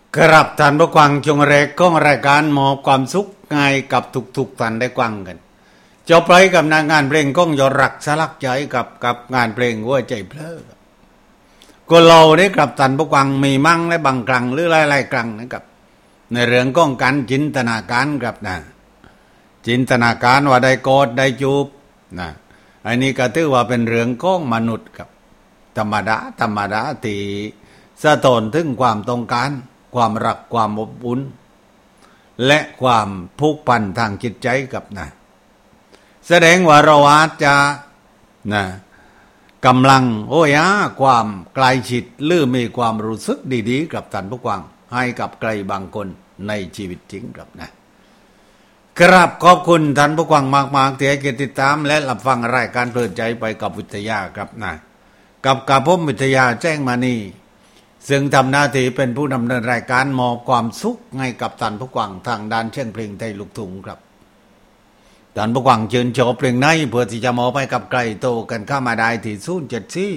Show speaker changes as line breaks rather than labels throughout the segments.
กราบท่านผู้ฟังจงแรกก้องรายการมอบความสุขง่ายกับทุกท่านได้ฟังกันจบไปกับงานเพลงก้องยอดรักสลักใจกับงานเพลงหัวใจเพลอก็เราได้กลับท่านผู้ฟังมีมั่งและบางครั้งหรือหลายๆครั้งนะครับในเรื่องก้องการจินตนาการครับนะจินตนาการว่าได้กอดได้จูบนะอันนี้ก็ถือว่าเป็นเรื่องก้องมนุษย์ครับธรรมดาที่สะท้อนถึงความต้องการความรักความอบอุ่นและความผูกพันทางจิตใจกับนะแสดงว่าเราอาจจะนะกำลังความใกล้ชิดหรือมีความรู้สึกดีๆกับท่านผู้ฟังให้กับใครบางคนในชีวิตจริงครับนะครับขอบคุณท่านผู้ฟังมากๆที่ให้เกียรติติดตามและรับฟังรายการเพลินใจไปกับวิทยาครับนะกับผมวิทยาแจ้งมานีซึ่งทำหน้าที่เป็นผู้ดำเนินรายการมอบความสุขให้กับท่านผู้ฟังทางด้านเชียงเพลงไทยลูกทุ่งครับท่านผู้ฟังเชิญชมเพลงไหนเพื่อที่จะมอบให้กับใครโตกันเข้ามาได้ที่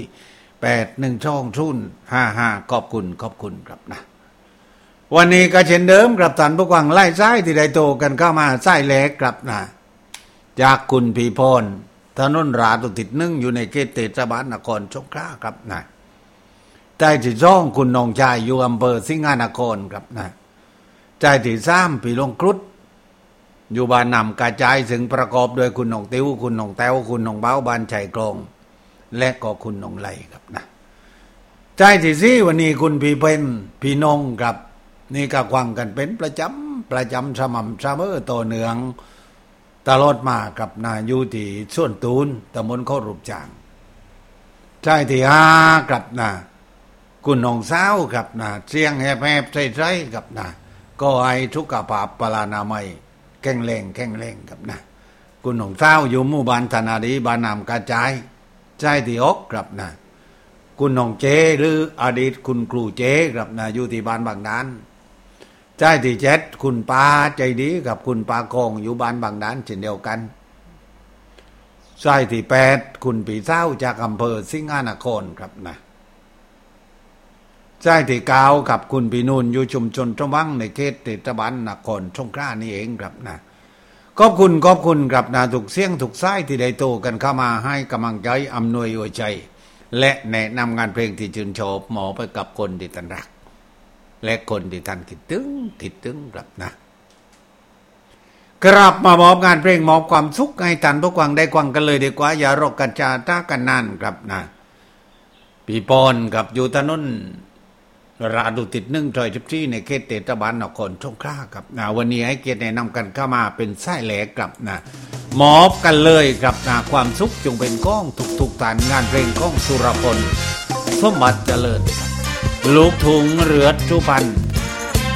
074-812-055ขอบคุณครับนะวันนี้ก็เช่นเดิมครับท่านผู้ฟังไล่ซ้ายที่ได้โตกันเข้ามาซ้ายแหลกครับนะจากคุณพีพรถนนราตุติดนึ่งอยู่ในเขตเทศบาลนครสงขลาครับนะใจที่สองคุณน้องชายอยู่อำเภอสิงหนครครับนะใจที่สามพี่ลงครุฑอยู่บ้านนำกระจายซึ่งประกอบด้วยคุณน้องติ้วคุณน้องแต้วคุณน้องเบ้าบ้านชัยกลองและก็คุณน้องไหลครับนะใจที่สี่วันนี้คุณพี่เพนพี่น้องครับนี่ก็ควังกันเป็นประจำสม่ำเสมอต่อเนื่องตลอดมากับนาอยู่ที่ส่วนตูนตำบลโครูปจางใจที่ห้ากับนะคุณน้องสาวกับนะเสียงแหบๆใส่ๆกับนะก็ให้ทุกขภาพปรานามัยแข็งแรงกับนะคุณน้องสาวอยู่หมู่บ้านธนาดีบ้านนามกระจายใจที่อกกับนะคุณน้องเจหรืออดีตคุณครูเจกับนะอยู่ที่บ้านบางดานใจที่เจ็ดคุณป้าใจดีกับคุณป้าคงอยู่บ้านบางดานเช่นเดียวกันใจที่แปดคุณปีเศร้าจากอำเภอสิงหนครครับนะใจที่เก้ากับคุณปีนูนอยู่ชุมชนชวังในเขตเทศบาลนครสงขลานี่เองครับนะขอบคุณครับนะทุกเสียงทุกสายที่ได้โตกันเข้ามาให้กำลังใจอำนวยหัวใจและแนะนำงานเพลงที่ชื่นชอบหมอไปกับคนที่ท่านรักและคนที่ท่านคิดถึงครับนะกลับมามอบงานเพลงมอบความสุขให้ท่านผู้ฟังได้ฟังกันเลยดีกว่าอย่ารอกันจ้ากันนานครับนะปีปอนกับอยู่ถนนราดุติดนึ่งซอย14ในเขตเทศบาลนครสงขลาครับนะวันนี้ให้เกียรติแนะนำกันเข้ามาเป็นสายแหลกครับนะมอบกันเลยครับนะความสุขจงเป็นก้องทุกท่านงานเพลงก้องสุรพลสมบัติเจริญลูกทุ่งเรือสุพรรณ